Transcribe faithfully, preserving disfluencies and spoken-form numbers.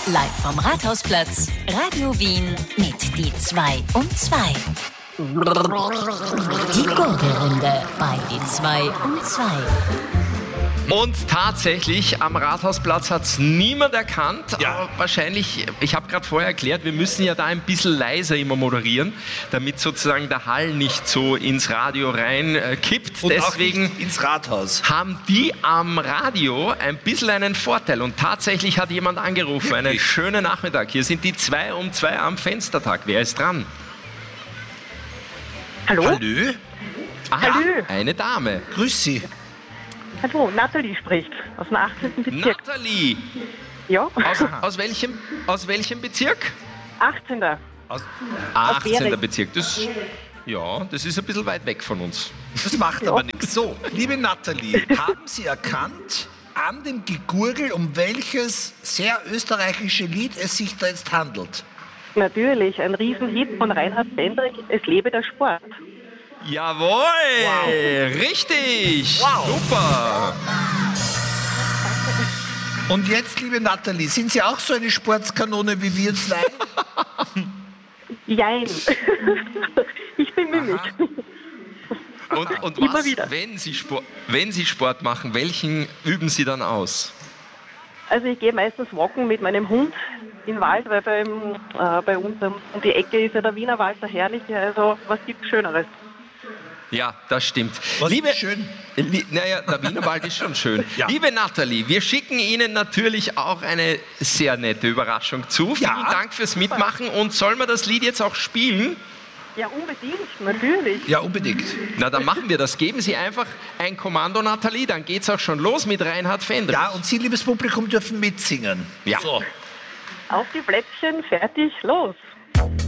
Live vom Rathausplatz, Radio Wien mit die zwei um zwei. Die Gurgelrunde bei die zwei um zwei. Und tatsächlich, am Rathausplatz hat es niemand erkannt. Ja. Aber wahrscheinlich, ich habe gerade vorher erklärt, wir müssen ja da ein bisschen leiser immer moderieren, damit sozusagen der Hall nicht so ins Radio rein äh, kippt. Und Deswegen auch nicht ins Rathaus. haben die am Radio ein bisschen einen Vorteil. Und tatsächlich hat jemand angerufen. Einen Wirklich? schönen Nachmittag. Hier sind die zwei um zwei am Fenstertag. Wer ist dran? Hallo? Hallo? Aha, Hallo. eine Dame. Grüß Sie. Hallo, Nathalie spricht aus dem achtzehnten Bezirk. Nathalie. Ja, Aus, aus, welchem, aus welchem Bezirk? achtzehnten Aus, achtzehnter Währing. Bezirk. Das, ja, das ist ein bisschen weit weg von uns. das macht aber nichts. So, liebe Nathalie, haben Sie erkannt an dem Gegurgel, um welches sehr österreichische Lied es sich da jetzt handelt? Natürlich, ein Riesenhit von Reinhard Fendrich, Es lebe der Sport. Jawohl! Richtig! Wow. Super! Und jetzt, liebe Nathalie, sind Sie auch so eine Sportskanone wie wir zwei? Jein. Ich bemühe mich. Und, und Immer was, wieder. wenn Sie, Sport, wenn Sie Sport machen, welchen üben Sie dann aus? Also ich gehe meistens walken mit meinem Hund in den Wald, weil beim, äh, bei uns um um die Ecke ist ja der Wiener Wald der herrliche. Also was gibt es Schöneres? Ja, das stimmt. Was Liebe, ist schön? Li, naja, der Wienerwald ist schon schön. Ja. Liebe Nathalie, wir schicken Ihnen natürlich auch eine sehr nette Überraschung zu. Vielen Ja. Dank fürs Mitmachen. Und sollen wir das Lied jetzt auch spielen? Ja, unbedingt, natürlich. Ja, unbedingt. Na, dann machen wir das. Geben Sie einfach ein Kommando, Nathalie, dann geht's auch schon los mit Reinhard Fendrich. Ja, und Sie, liebes Publikum, dürfen mitsingen. Ja. So. Auf die Plätzchen, fertig, los.